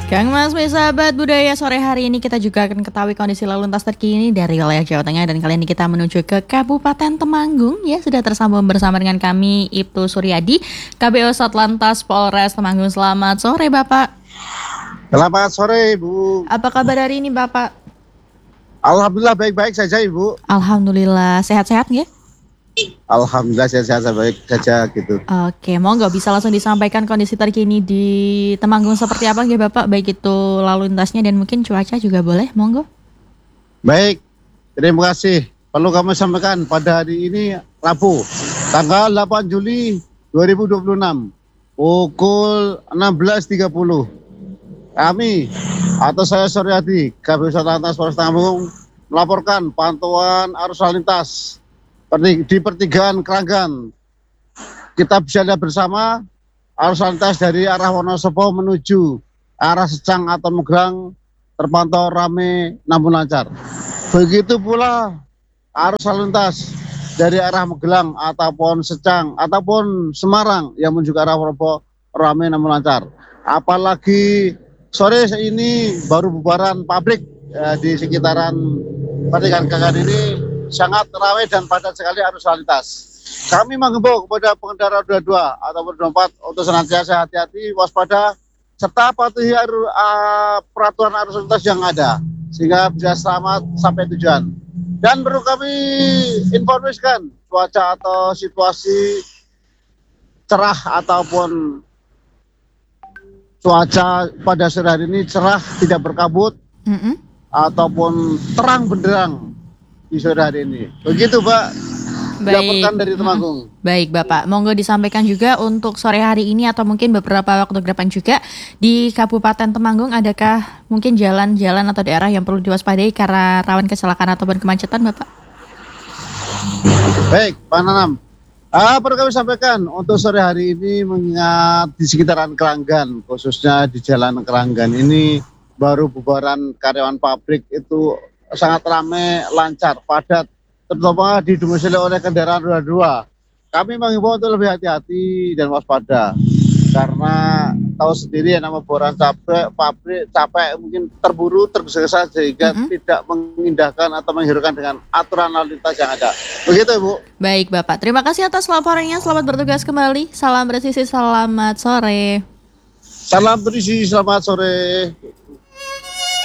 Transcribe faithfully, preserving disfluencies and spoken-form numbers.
Kang Mas, sahabat budaya, sore hari ini kita juga akan ketahui kondisi lalu lintas terkini dari wilayah Jawa Tengah, dan kali ini kita menuju ke Kabupaten Temanggung. Ya, sudah tersambung bersama dengan kami Ibtu Suryadi, K B O Satlantas Polres Temanggung. Selamat sore Bapak. Selamat sore Ibu. Apa kabar hari ini Bapak? Alhamdulillah baik-baik saja Ibu. Alhamdulillah, sehat-sehat nggak? Alhamdulillah sehat-sehat baik saja gitu. Oke, mau nggak bisa langsung disampaikan kondisi terkini di Temanggung seperti apa nggih Bapak? Baik itu lalu lintasnya dan mungkin cuaca juga boleh, monggo. Baik, terima kasih. Perlu kami sampaikan pada hari ini Rabu, tanggal delapan Juli dua ribu dua puluh enam, pukul enam belas tiga puluh. Kami atau saya Suryadi, K B O Satlantas Polres Temanggung melaporkan pantauan arus lalu lintas di pertigaan Keranggan. Kita bisa lihat bersama arus lalu lintas dari arah Wonosobo menuju arah Secang atau Magelang terpantau ramai namun lancar. Begitu pula arus lalu lintas dari arah Magelang ataupun Secang ataupun Semarang yang menuju ke arah Wonosobo ramai namun lancar. Apalagi sore ini baru bubaran pabrik eh, di sekitaran pertigaan Keranggan ini sangat ramai dan padat sekali arus lalu lintas. Kami menghimbau kepada pengendara roda dua ataupun roda empat untuk senantiasa hati-hati, waspada, serta patuhi aru, uh, peraturan arus lintas yang ada sehingga bisa selamat sampai tujuan. Dan perlu kami informasikan cuaca atau situasi cerah ataupun cuaca pada sore hari ini cerah, tidak berkabut, mm-hmm. ataupun terang benderang di sore hari ini. Begitu Pak. Baik. Dari Temanggung. Hmm. Baik Bapak, monggo disampaikan juga untuk sore hari ini atau mungkin beberapa waktu ke depan juga di Kabupaten Temanggung, adakah mungkin jalan-jalan atau daerah yang perlu diwaspadai karena rawan kecelakaan ataupun kemacetan Bapak? Baik, Pak Nanam. Ah, perlu kami sampaikan untuk sore hari ini mengingat di sekitaran Keranggan, khususnya di Jalan Keranggan ini baru bubaran karyawan pabrik itu sangat ramai, lancar, padat, terutama didomisili oleh kendaraan roda dua. Kami mengimbau untuk lebih hati-hati dan waspada, karena tahu sendiri ya nama bubaran capek, pabrik capek, mungkin terburu, tergesa-gesa sehingga mm-hmm. tidak mengindahkan atau menghiraukan dengan aturan lalu lintas yang ada. Begitu Ibu. Baik Bapak, terima kasih atas laporannya. Selamat bertugas kembali. Salam presisi, selamat sore. Salam presisi, selamat sore.